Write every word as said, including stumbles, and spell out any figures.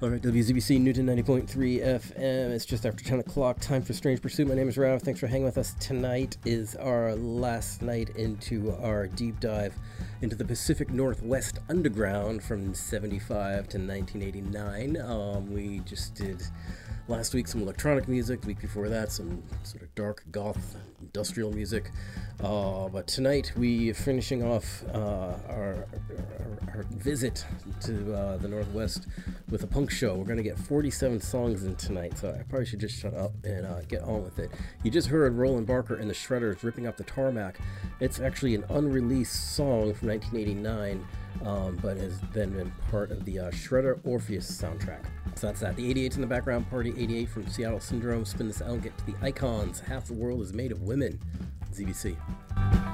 Alright, W Z B C Newton ninety point three F M. It's just after ten o'clock. Time for Strange Pursuit. My name is Rav. Thanks for hanging with us. Tonight is our last night into our deep dive into the Pacific Northwest Underground from seventy-five to nineteen eighty-nine. Um, we just did last week some electronic music. The week before that, some sort of dark goth industrial music. Uh, but tonight we are finishing off uh, our, our, our visit to uh, the Northwest with a punk show. We're going to get forty-seven songs in tonight, so I probably should just shut up and uh, get on with it. You just heard Roland Barker and the Shredders ripping up the tarmac. It's actually an unreleased song from nineteen eighty-nine, um, but has then been part of the uh, Shredder Orpheus soundtrack. So that's that. The eighty-eight's in the background, Party eighty-eight from Seattle Syndrome. Spin this out and get to the icons. Half the world is made of women. Z B C.